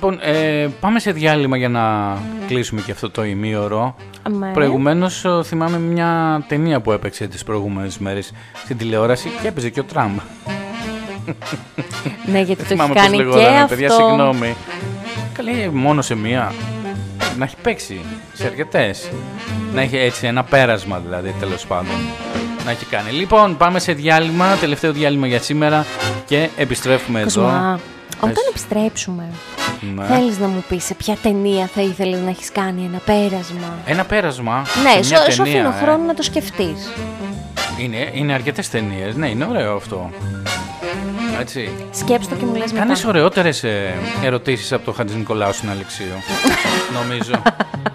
Λοιπόν, πάμε σε διάλειμμα για να κλείσουμε και αυτό το ημίωρο. Ναι. Προηγουμένως θυμάμαι μια ταινία που έπαιξε τις προηγούμενες μέρες στην τηλεόραση και έπαιζε και ο Τραμπ. Ναι, γιατί το έχει Θυμάμαι κάνει πώς και λεγότανε, αυτό. παιδιά, συγγνώμη. Καλή, μόνο σε μία. Να έχει παίξει σε αρκετές. Να έχει έτσι ένα πέρασμα δηλαδή, τέλος πάντων. Να έχει κάνει. Λοιπόν, πάμε σε διάλειμμα, τελευταίο διάλειμμα για σήμερα και επιστρέφουμε Κοσμά, εδώ. όταν επιστρέψουμε, Ναι. θέλεις να μου πεις σε ποια ταινία θα ήθελες να έχεις κάνει ένα πέρασμα? Ένα πέρασμα. Ναι, σε μια σου ταινία, αφήνω χρόνο να το σκεφτείς. Είναι αρκετές ταινίες. Ναι, είναι ωραίο αυτό. Έτσι. Σκέψου το και μου λες μετά. Κάνεις ωραιότερες ερωτήσεις από τον Χατζη Νικολάου στην Αλεξίου. Νομίζω.